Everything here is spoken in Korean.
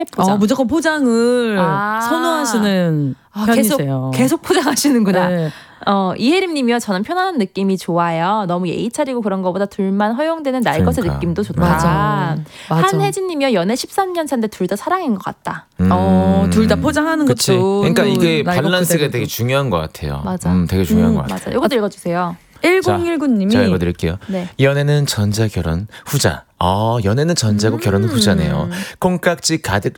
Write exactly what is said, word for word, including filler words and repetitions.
포장. 어, 무조건 포장을 아. 선호하시는 아, 편이세요. 계속, 계속 포장하시는구나. 네. 어, 이혜림님이요. 저는 편안한 느낌이 좋아요. 너무 예의 차리고 그런 거보다 둘만 허용되는 날 것의 그러니까. 느낌도 좋다. 맞아. 맞아. 한혜진님이요. 연애 십삼 년 차인데 둘 다 사랑인 것 같다. 음. 어, 둘 다 포장하는 그치. 것도. 그러니까 이게 날 것 밸런스가 그대로도. 되게 중요한 것 같아요. 맞아. 음, 되게 중요한 음, 것 같아요. 맞아. 이것도 읽어주세요. 천십구님이 제가 읽어드릴게요. 네. 연애는 전자 결혼 후자. 어, 연애는 전자고 결혼은 후자네요. 콩깍지 가득